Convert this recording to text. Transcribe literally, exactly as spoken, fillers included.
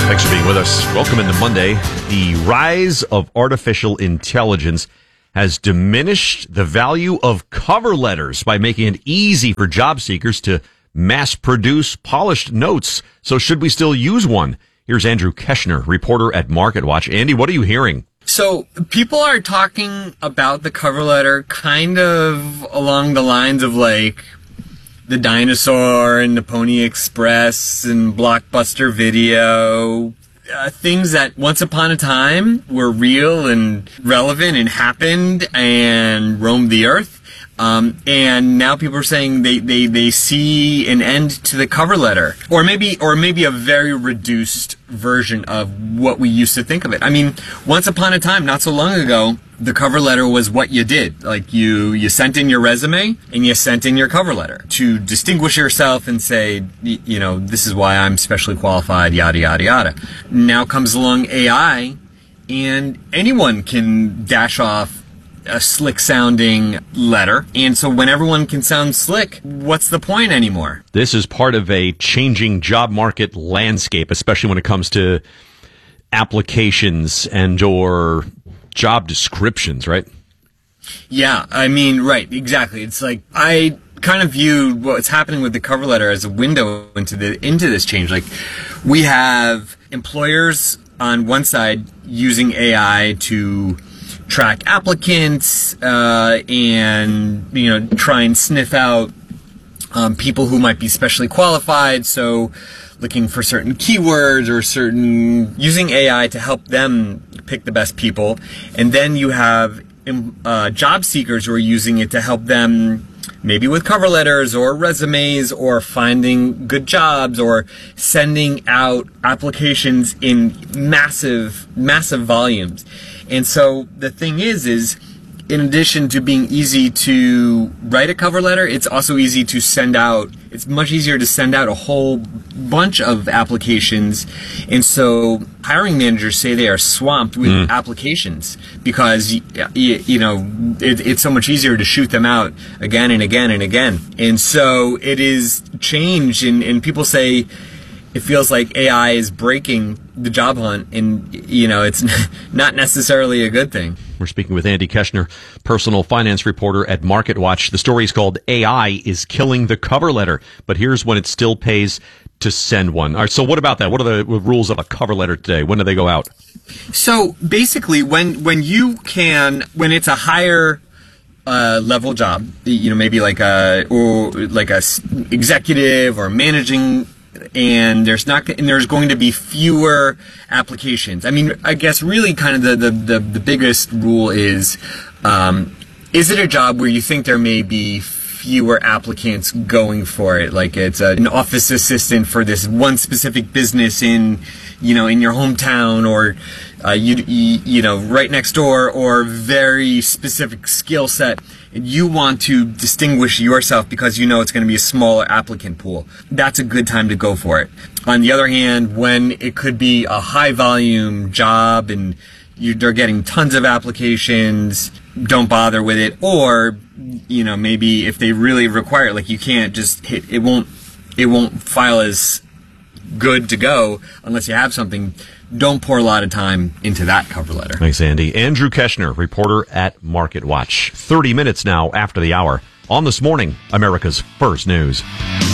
Thanks for being with us. Welcome into Monday. The rise of artificial intelligence has diminished the value of cover letters by making it easy for job seekers to mass produce polished notes. So should we still use one? Here's Andrew Keshner, reporter at MarketWatch. Andy, what are you hearing? So people are talking about the cover letter kind of along the lines of like the dinosaur and the Pony Express and Blockbuster Video, uh, things that once upon a time were real and relevant and happened and roamed the earth. Um, and now people are saying they, they, they see an end to the cover letter, or maybe, or maybe a very reduced version of what we used to think of it. I mean, once upon a time, not so long ago, the cover letter was what you did. Like you, you sent in your resume and you sent in your cover letter to distinguish yourself and say, you know, this is why I'm specially qualified, yada, yada, yada. Now comes along A I and anyone can dash off a slick sounding letter. And so when everyone can sound slick, what's the point anymore? This is part of a changing job market landscape, especially when it comes to applications and or job descriptions, right? Yeah, I mean, right, exactly. It's like I kind of view what's happening with the cover letter as a window into the into this change. Like we have employers on one side using A I to track applicants uh, and you know try and sniff out um, people who might be specially qualified. So looking for certain keywords or certain using A I to help them pick the best people. And then you have uh, job seekers who are using it to help them maybe with cover letters or resumes or finding good jobs or sending out applications in massive, massive volumes. And so the thing is, is in addition to being easy to write a cover letter, it's also easy to send out. It's much easier to send out a whole bunch of applications. And so hiring managers say they are swamped with mm. applications because, you, you know, it, it's so much easier to shoot them out again and again and again. And so it is change. And, and people say it feels like A I is breaking the job hunt, and you know it's not necessarily a good thing. We're speaking with Andy Keshner, personal finance reporter at MarketWatch. The story is called A I is Killing the Cover Letter, but here's when it still pays to send one. All right, so what about that? What are the rules of a cover letter today? When do they go out? So basically, when when you can, when it's a higher uh, level job, you know, maybe like a or like a executive or managing. And there's not, and there's going to be fewer applications. I mean, I guess really kind of the, the, the, the biggest rule is, um, is it a job where you think there may be fewer applicants going for it? Like it's a, an office assistant for this one specific business in, you know, in your hometown or, uh, you, you, you know, right next door, or very specific skill set. And you want to distinguish yourself because you know it's going to be a smaller applicant pool. That's a good time to go for it. On the other hand, when it could be a high volume job and you, they're getting tons of applications, don't bother with it. Or, you know, maybe if they really require it, like you can't just hit, it won't, it won't file as good to go unless you have something. Don't pour a lot of time into that cover letter. Thanks, Andy. Andrew Keshner, reporter at MarketWatch. thirty minutes now after the hour on This Morning, America's First News.